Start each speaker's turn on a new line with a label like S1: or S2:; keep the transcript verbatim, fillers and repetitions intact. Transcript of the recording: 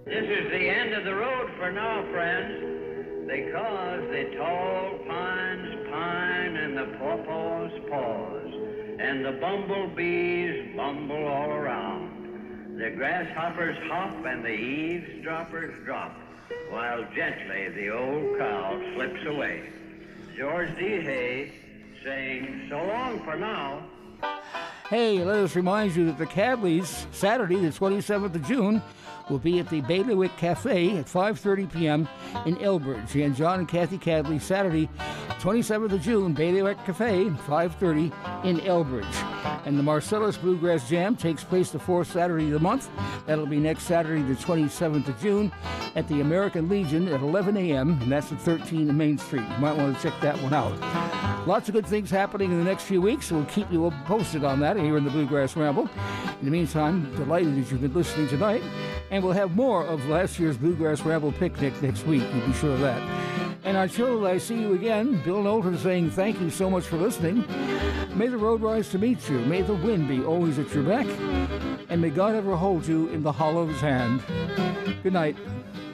S1: This is the end of the road for now, friends, because the tall pines pine and the pawpaws pause, and the bumblebees bumble all around. The grasshoppers hop and the eavesdroppers drop, while gently the old cow slips away. George D. Hay saying so long for now.
S2: Hey, let us remind you that the Cadleys, Saturday, the twenty-seventh of June, will be at the Bailiwick Cafe at five thirty p.m. in Elbridge. And John and Kathy Cadley, Saturday, twenty-seventh of June, Bailiwick Cafe, five thirty in Elbridge. And the Marcellus Bluegrass Jam takes place the fourth Saturday of the month. That'll be next Saturday, the twenty-seventh of June, at the American Legion at eleven a.m., and that's at thirteen Main Street. You might want to check that one out. Lots of good things happening in the next few weeks, so we'll keep you posted on that here in the Bluegrass Ramble. In the meantime, delighted that you've been listening tonight, and we'll have more of last year's Bluegrass Ramble picnic next week. You be sure of that. And until I see you again, Bill Knowlton saying thank you so much for listening. May the road rise to meet you. May the wind be always at your back. And may God ever hold you in the hollow of his hand. Good night.